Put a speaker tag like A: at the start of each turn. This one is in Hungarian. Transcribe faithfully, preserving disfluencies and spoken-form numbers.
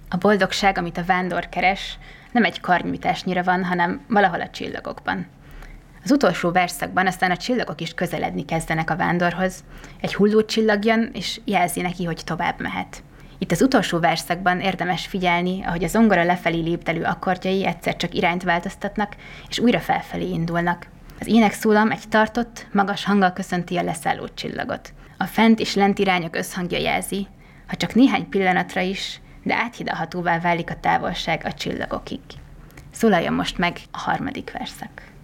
A: A boldogság, amit a vándor keres, nem egy karnyújtásnyira van, hanem valahol a csillagokban. Az utolsó verszakban aztán a csillagok is közeledni kezdenek a vándorhoz. Egy hullócsillag jön, és jelzi neki, hogy tovább mehet. Itt az utolsó verszakban érdemes figyelni, ahogy a zongora lefelé lépdelő akkordjai egyszer csak irányt változtatnak, és újra felfelé indulnak. Az énekszólam egy tartott, magas hanggal köszönti a leszálló csillagot. A fent és lent irányok összhangja jelzi, ha csak néhány pillanatra is, de áthidalhatóvá válik a távolság a csillagokig. Szólaljon most meg a harmadik verszak.